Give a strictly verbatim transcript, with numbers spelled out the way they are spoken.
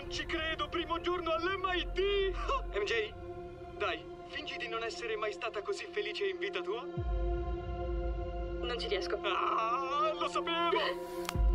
Non ci credo, primo giorno all'M I T! M J, dai, fingi di non essere mai stata così felice in vita tua. Non ci riesco. Ah, lo sapevo!